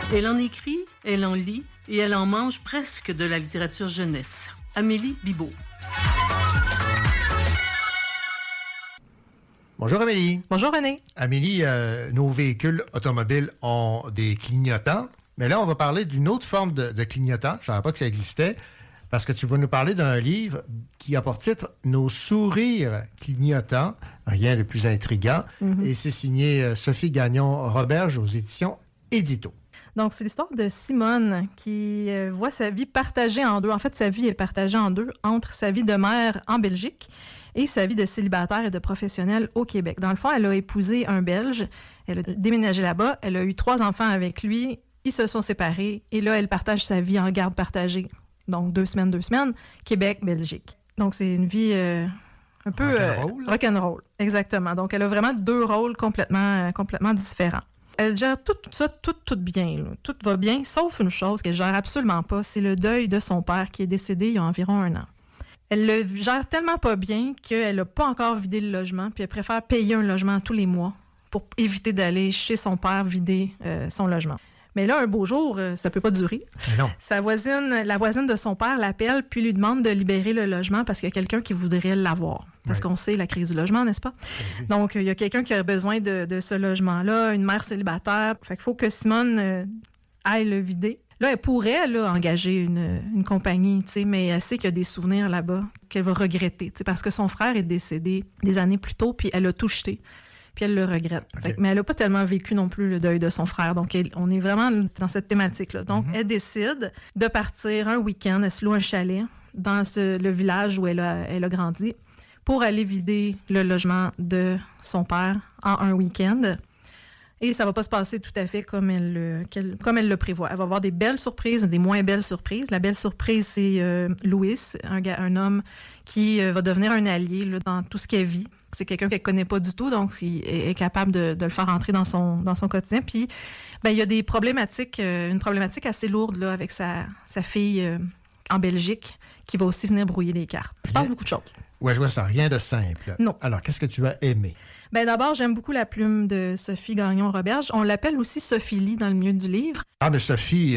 Elle en écrit, elle en lit et elle en mange presque de la littérature jeunesse. Amélie Bibeau. Bonjour Amélie. Bonjour René. Amélie, nos véhicules automobiles ont des clignotants, mais là on va parler d'une autre forme de clignotant. Je ne savais pas que ça existait, parce que tu vas nous parler d'un livre qui a pour titre « Nos sourires clignotants », rien de plus intriguant, et c'est signé Sophie Gagnon-Roberge aux éditions Édito. Donc, c'est l'histoire de Simone qui voit sa vie partagée en deux. En fait, sa vie est partagée en deux entre sa vie de mère en Belgique et sa vie de célibataire et de professionnelle au Québec. Dans le fond, elle a épousé un Belge, elle a déménagé là-bas, elle a eu 3 enfants avec lui, ils se sont séparés et là, elle partage sa vie en garde partagée. Donc, 2 semaines, Québec, Belgique. Donc, c'est une vie un peu rock'n'roll. Exactement. Donc, elle a vraiment 2 rôles complètement différents. Elle gère tout ça, tout bien. Là. Tout va bien, sauf une chose qu'elle gère absolument pas, c'est le deuil de son père qui est décédé il y a environ 1 an. Elle le gère tellement pas bien qu'elle n'a pas encore vidé le logement, puis elle préfère payer un logement tous les mois pour éviter d'aller chez son père vider son logement. Mais là, un beau jour, ça peut pas durer. Non. La voisine de son père l'appelle puis lui demande de libérer le logement parce qu'il y a quelqu'un qui voudrait l'avoir. Parce qu'on sait la crise du logement, n'est-ce pas? Oui. Donc, il y a quelqu'un qui a besoin de ce logement-là, une mère célibataire. Fait qu'il faut que Simone aille le vider. Là, elle pourrait engager une compagnie, mais elle sait qu'il y a des souvenirs là-bas qu'elle va regretter. Parce que son frère est décédé des années plus tôt, puis elle a tout jeté. Puis elle le regrette. Okay. Mais elle n'a pas tellement vécu non plus le deuil de son frère. Donc, on est vraiment dans cette thématique-là. Donc, elle décide de partir un week-end. Elle se loue un chalet dans le village où elle a grandi pour aller vider le logement de son père en un week-end. Et ça ne va pas se passer tout à fait comme elle le prévoit. Elle va avoir des belles surprises, des moins belles surprises. La belle surprise, c'est Louis, un homme qui va devenir un allié là, dans tout ce qu'elle vit. C'est quelqu'un qu'elle ne connaît pas du tout, donc il est capable de le faire entrer dans son quotidien. Puis, il y a des problématiques, une problématique assez lourde là, avec sa fille en Belgique qui va aussi venir brouiller les cartes. Il se passe beaucoup de choses. Oui, je vois ça. Rien de simple. Non. Alors, qu'est-ce que tu as aimé? D'abord, j'aime beaucoup la plume de Sophie Gagnon-Roberge. On l'appelle aussi Sophie Lee dans le milieu du livre. Ah, mais Sophie...